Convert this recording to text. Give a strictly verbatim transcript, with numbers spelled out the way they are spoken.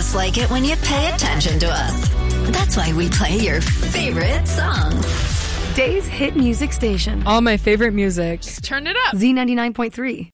just like it when you pay attention to us. That's why we play your favorite songs. Dave's hit music station. All my favorite music. Just turn it up. Z ninety-nine point three.